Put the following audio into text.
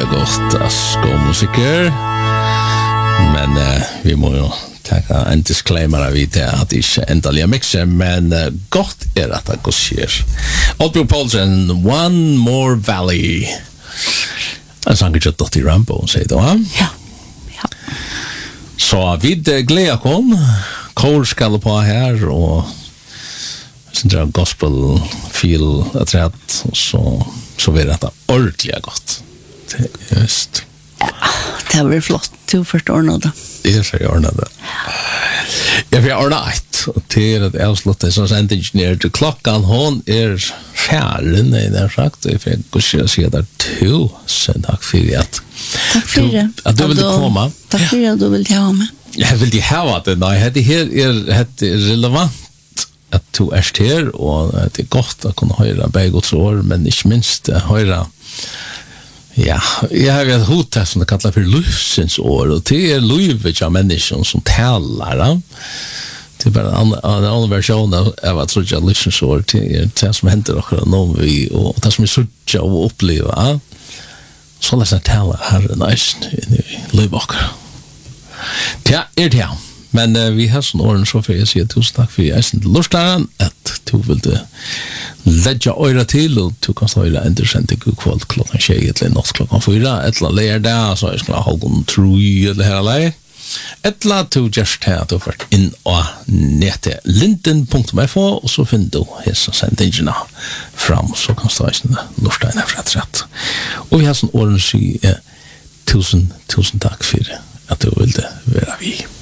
gott skåmusiker. Men vi må jo taka en disclaimer av det at det ikke endelig mixer, men godt at det går skjer. Oddbjørn Paulsen, One More Valley. En sang ikke Dottie Rambo, sier du, ha? Ja. Så vi gleder kom. Kår skal på her, og sånn der gospel feel attract, så vil det ordentlig godt. Det just. Ja, det var flott. Du først ordnet det. Det så jag ordnade. Jag vill ordna ett till att avsluta så sendingen till klockan hon färren i den sagt jag fick gå och se där 2 sen tack för att. Tack för det. Att du vill komma. Tack för att du vill ha mig. Jag vill det ha det. Nej, det här är relevant att du är här och det är gott att kunna höra Bergots år men inte minst höra. Ja, jag har ett hot som det kallar för livsens år och det är livet av människan som talar. Det är bara en annan version av att sådja livsens år till det som händer och vi och det som är sådja och uppleva. Så lär sig tala här nice i livet. Ja, det. Men vi har sån åren så för jag säger tusen tack för jag är lustaren att du vill lägga öra till och du kan höra intressant god kväll klockan 6 eller natt klockan 4 eller lära där så jag ska ha någon true eller här läge eller to just här då för in och nätet linden.info och så finner du hela sändningarna fram så kan du lustaren efter rätt. Och vi har sån åren så tusen tack för att du ville vara vi.